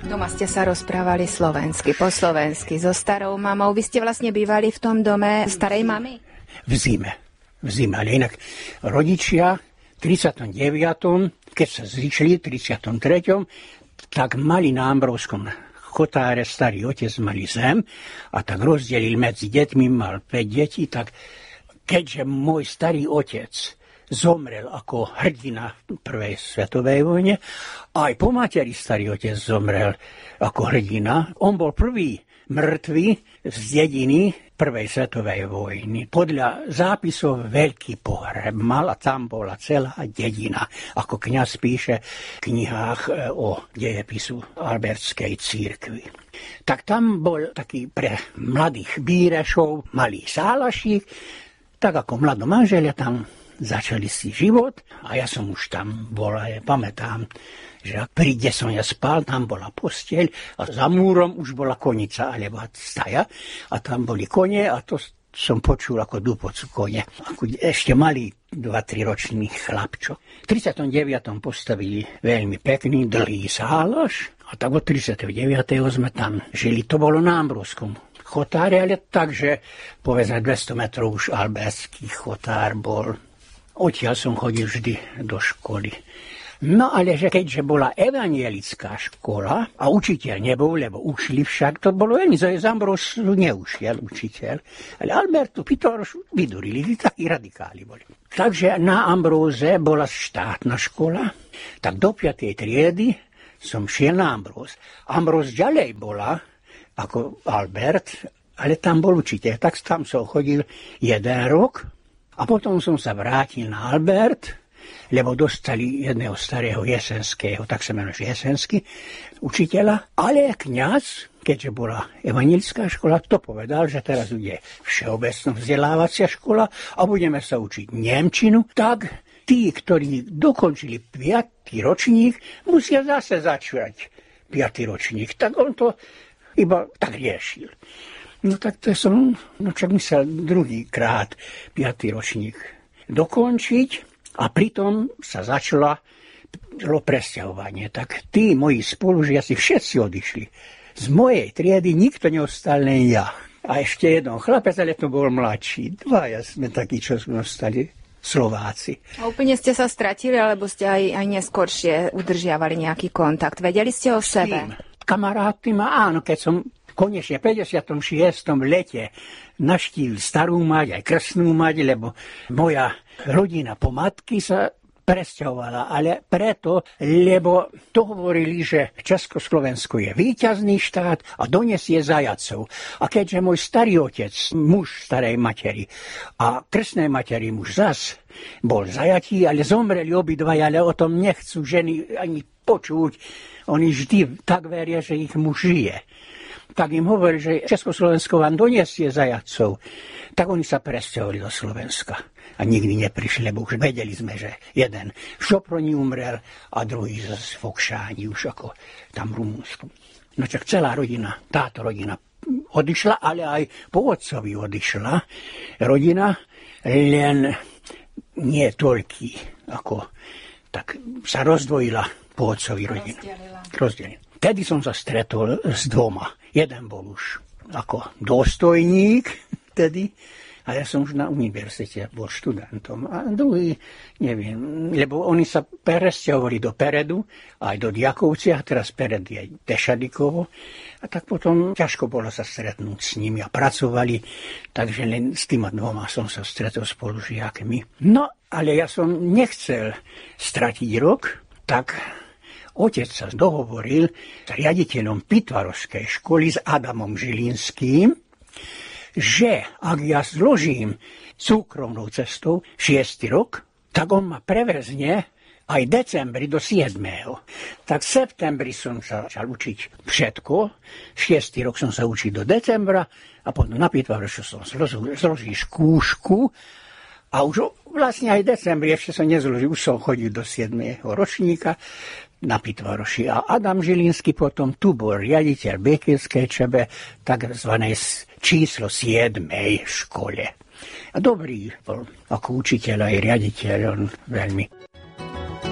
Doma ste sa rozprávali slovensky, po slovensky, so starou mamou. Vy ste vlastne bývali v tom dome starej mamy? V zime, ale inak rodičia v 39., keď sa zišli v 33., tak mali na Ambrovskom chotáre, starý otec mali zem a tak rozdelil medzi deťmi, mal 5 detí, tak keďže môj starý otec zomrel ako hrdina v prvej svetovej vojne, a aj po materi starý otec zomrel ako hrdina. On bol prvý mŕtvý z dediny prvej svetovej vojny. Podľa zápisov veľký pohreb mal a tam bola celá dedina. Ako kňaz píše v knihách o dejepisu Albertskej cirkvi. Tak tam bol taký pre mladých bírešov malý sálašík, tak ako mladomanželia tam začali si život a ja som už tam bol a ja pamätám, že príde som ja spal, tam bola posteľ a za múrom už bola konica alebo staja a tam boli kone a to som počul ako dupocú kone. Ako ešte malý 2-3 ročný chlapčo. V 39. postavili veľmi pekný dlhý sálaš a tak od 39. sme tam žili. To bolo na Ambrovskom chotáre, ale takže povedzme 200 metrov už alberský chotár bol. Odtiaľ som chodil vždy do školy. No ale že keďže bola evanjelická škola a učiteľ nebol, lebo ušli však, to bolo veľmi z Ambrosu neušiel učiteľ. Ale Albertu Pitorošu vydurili, takí radikáli boli. Takže na Ambróze bola štátna škola, tak do 5. triedy som šiel na Ambrós. Ambrós ďalej bola ako Albert, ale tam bol učiteľ, tak tam som chodil 1 rok. A potom som sa vrátil na Albert, lebo dostali jedného starého jesenského, tak sa menuje jesenský, učiteľa. Ale kňaz, keďže bola evanjelická škola, to povedal, že teraz bude všeobecná vzdelávacia škola a budeme sa učiť nemčinu, tak tí, ktorí dokončili 5. ročník, musia zase začať 5. ročník. Tak on to iba tak riešil. No tak to som, však myslel druhýkrát 5. ročník dokončiť a pritom sa začalo presťahovanie. Tak tí moji spolužiaci všetci odišli. Z mojej triedy nikto neostal, len ja. A ešte jeden chlapec, ale to bol mladší. Dvaja sme takí, čo sme ostali Slováci. A úplne ste sa stratili, alebo ste aj neskôršie udržiavali nejaký kontakt? Vedeli ste o sebe? Kamaráty ma, áno, keď som konečne v 56. lete navštívil starú mať, aj krstnú mať, lebo moja rodina po matky sa presťahovala, ale preto, lebo to hovorili, že Československo je víťazný štát a donesie zajacov. A keďže môj starý otec, muž starej materi a krstnej materi muž zas, bol zajatý, ale zomreli obidvaja, ale o tom nechcú ženy ani počuť. Oni vždy tak veria, že ich muž žije. Tak im hovorí, že Československo vám doniesie zajatcov. Tak oni sa presťahovali do Slovenska. A nikdy neprišli, lebo už vedeli sme, že jeden v Šoproni umrel a druhý zase v Okšáni, už ako tam v Rumunsku. No čak celá rodina, táto rodina odišla, ale aj po otcovi odišla rodina, len nie toľký, ako tak sa rozdvojila po otcovi rodina. Rozdelila. Vtedy som sa stretol s 2. Jeden bol už ako dôstojník vtedy, a ja som už na univerzite bol študentom. A druhý, neviem, lebo oni sa presťahovali do Peredu, aj do Diakovcia, teraz Pered je Tešadikovo. A tak potom ťažko bolo sa stretnúť s nimi a pracovali, takže len s týma 2 som sa stretol spolužiakmi. No, ale ja som nechcel stratiť rok, tak otec sa dohovoril s riaditeľom Pitvarovskej školy s Adamom Žilinským, že ak ja zložím súkromnou cestou 6. rok, tak on ma prevezne aj decembri do 7. Tak v septembri som sa začal učiť všetko, 6. rok som sa učil do decembra a potom na Pitvarovsku som zložil skúšku a už vlastne aj v decembri ešte som nezložil, už som chodil do 7. ročníka na Pitvaroši. A Adam Žilinský potom tu bol riaditeľ Bekirskej Čebe, takzvanej číslo 7. škole. A dobrý bol ako učiteľ aj riaditeľ, on veľmi